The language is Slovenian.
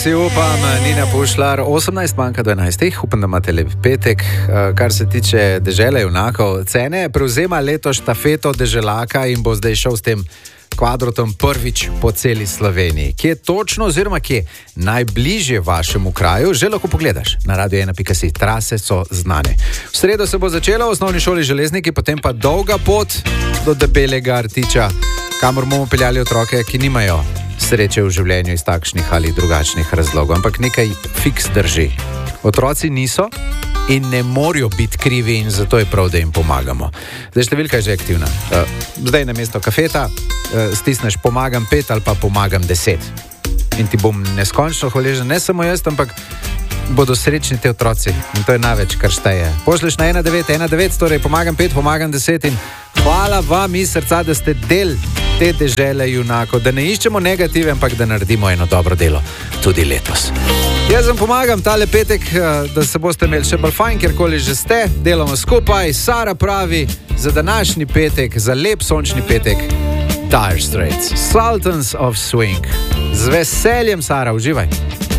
Si upam, Nina Pušlar, 18 manjka 12, upam, da imate lep petek. Kar se tiče dežele junakov, Cene prevzema leto štafeto deželaka in bo zdaj šel s tem kvadrotom prvič po celi Sloveniji. Kje točno oziroma kje najbližje vašemu kraju, že lahko pogledaš na radio1.si, trase so znane. V sredo se bo začelo v osnovni šoli Železniki, potem pa dolga pot do Debelega Rtiča, kamor bomo peljali otroke, ki nimajo sreče v življenju iz takšnih ali drugačnih razlogov, ampak nekaj fiks drži. Otroci niso in ne morajo biti krivi in zato je prav, da jim pomagamo. Zdaj številka je že aktivna. Zdaj na mesto kafeta stisneš pomagam 5 ali pa pomagam 10. In ti bom neskončno hvaležen, ne samo jaz, ampak bodo srečni te otroci. In to je največ, kar šteje. Pošleš na 1919, torej pomagam 5, pomagam 10 in hvala vam iz srca, da ste del te dežele junakov, da ne iščemo negative, ampak da naredimo eno dobro delo tudi letos. Jaz vam pomagam tale petek, da se boste imeli še bolj fajn, kjerkoli že ste, delamo skupaj. Sara pravi za današnji petek, za lep sončni petek, Dire Straits, Sultans of Swing. Z veseljem, Sara, uživaj.